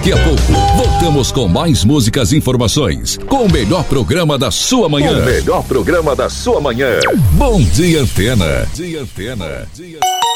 Daqui a pouco, voltamos com mais músicas e informações. Com o melhor programa da sua manhã. O melhor programa da sua manhã. Bom Dia Antena. Dia Antena.